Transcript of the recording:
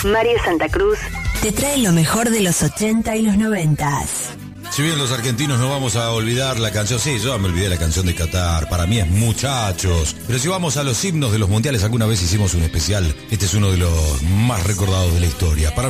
Mario Santa Cruz te trae lo mejor de los 80 y los 90. Si bien los argentinos no vamos a olvidar la canción, sí, yo me olvidé la canción de Qatar, para mí es Muchachos. Pero si vamos a los himnos de los mundiales, alguna vez hicimos un especial, este es uno de los más recordados de la historia.